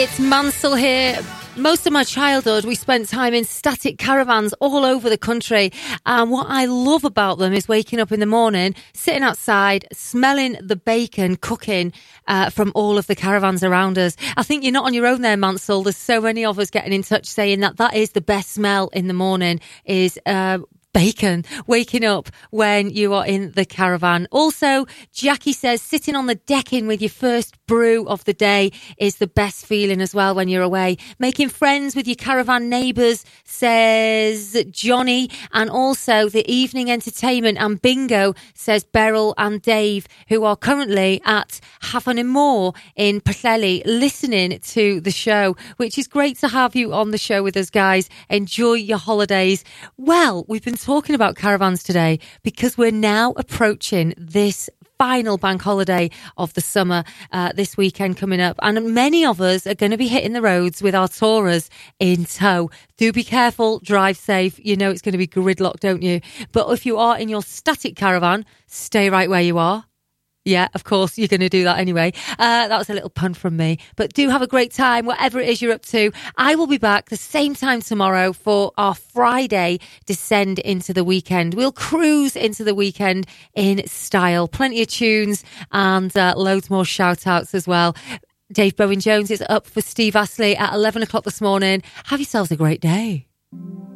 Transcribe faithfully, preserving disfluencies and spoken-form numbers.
It's Mansell here. Most of my childhood, we spent time in static caravans all over the country. And what I love about them is waking up in the morning, sitting outside, smelling the bacon cooking uh, from all of the caravans around us. I think you're not on your own there, Mansell. There's so many of us getting in touch saying that that is the best smell in the morning is uh, bacon, waking up when you are in the caravan. Also, Jackie says sitting on the decking with your first brew of the day is the best feeling as well when you're away. Making friends with your caravan neighbours, says Johnny. And also the evening entertainment and bingo, says Beryl and Dave, who are currently at Havon and Moor in Pwllheli listening to the show, which is great to have you on the show with us, guys. Enjoy your holidays. Well, we've been talking about caravans today because we're now approaching this final bank holiday of the summer uh, this weekend coming up, and many of us are going to be hitting the roads with our tourers in tow. Do be careful, drive safe. You know it's going to be gridlock, don't you? But if you are in your static caravan, stay right where you are. Yeah, of course, you're going to do that anyway. Uh, that was a little pun from me. But do have a great time, whatever it is you're up to. I will be back the same time tomorrow for our Friday descend into the weekend. We'll cruise into the weekend in style. Plenty of tunes and uh, loads more shout-outs as well. Dave Bowen-Jones is up for Steve Astley at eleven o'clock this morning. Have yourselves a great day.